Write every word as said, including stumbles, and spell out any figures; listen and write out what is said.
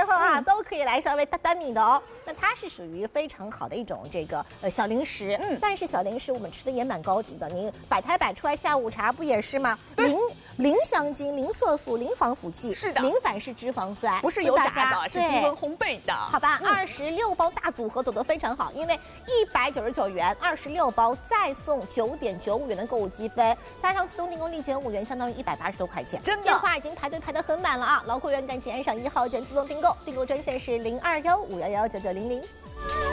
时候啊，嗯、都可以来稍微担担米的哦。那它是属于非常好的一种这个呃小零食，嗯，但是小零食我们吃的也蛮高级的。您摆摊摆出来下午茶不也是吗？零零香精、零色素、零防腐剂， 是的， 零反式脂肪酸， 不是油炸的，是低温烘焙的。 好吧，二十六包大组合走得非常好，因为一百九十九元，二十六包再送九点九五元的购物积分，加上自动订购立减五元，相当于一百八十多块钱。真的，电话已经排队排得很满了啊！老会员赶紧按上一号键自动订购，订购专线是零二幺五幺幺九九零零。